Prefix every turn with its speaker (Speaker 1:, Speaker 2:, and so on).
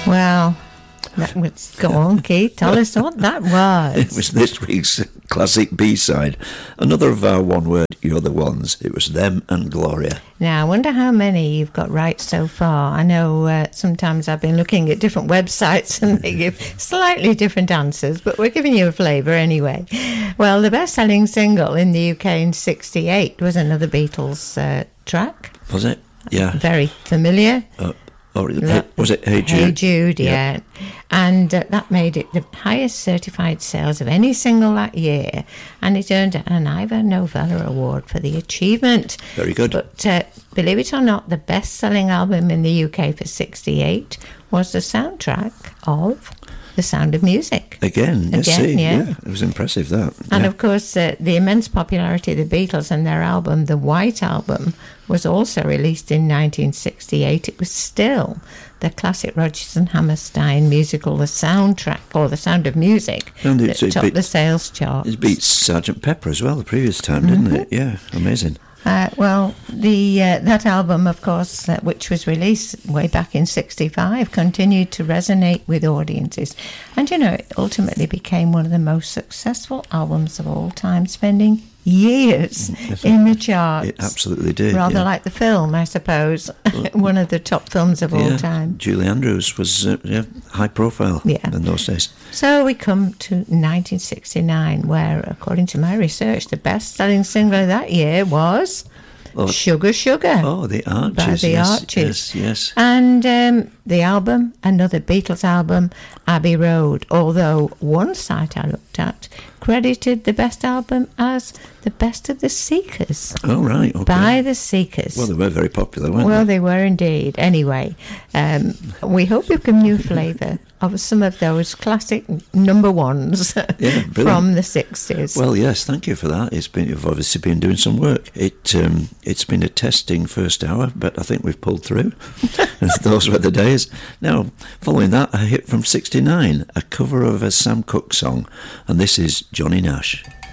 Speaker 1: Well, go on, Keith. Tell us what that was.
Speaker 2: It was this week's classic B-side. Another of our one-word, You're the Ones. It was Them and Gloria.
Speaker 1: Now, I wonder how many you've got right so far. I know sometimes I've been looking at different websites and they give slightly different answers, but we're giving you a flavour anyway. Well, the best-selling single in the UK in '68 was another Beatles track.
Speaker 2: Was it? Yeah.
Speaker 1: Very familiar.
Speaker 2: Was it Hey Jude?
Speaker 1: Hey Jude, yeah. And that made it the highest certified sales of any single that year. And it earned an Ivor Novello Award for the achievement.
Speaker 2: Very good.
Speaker 1: But believe it or not, the best-selling album in the UK for '68 was the soundtrack of The Sound of Music.
Speaker 2: Again, yeah. It was impressive, that.
Speaker 1: And of course, the immense popularity of the Beatles and their album, The White Album, was also released in 1968. It was still the classic Rodgers and Hammerstein musical, The Soundtrack, or The Sound of Music, that topped the sales chart.
Speaker 2: It beat Sgt. Pepper as well the previous time, didn't it? Yeah, amazing.
Speaker 1: Well, that album, of course, which was released way back in '65, continued to resonate with audiences. And, it ultimately became one of the most successful albums of all time, spending years in the charts.
Speaker 2: It absolutely did.
Speaker 1: Rather like the film, I suppose. One of the top films of all time.
Speaker 2: Julie Andrews was high profile in those days.
Speaker 1: So we come to 1969, where, according to my research, the best-selling single of that year was Sugar Sugar.
Speaker 2: Oh, the Arches.
Speaker 1: By the Arches.
Speaker 2: Yes.
Speaker 1: And the album, another Beatles album, Abbey Road, although one site I looked at credited the best album as the best of the Seekers.
Speaker 2: Oh, right, okay.
Speaker 1: By the Seekers.
Speaker 2: Well, they were very popular, weren't they?
Speaker 1: Well, they were indeed. Anyway, we hope we've given you a flavour of some of those classic number ones from the 60s.
Speaker 2: Well, yes, thank you for that. You've obviously been doing some work. It's been a testing first hour, but I think we've pulled through. Those were the days. Now, following that, a hit from '69, a cover of a Sam Cooke song, and this is Johnny Nash.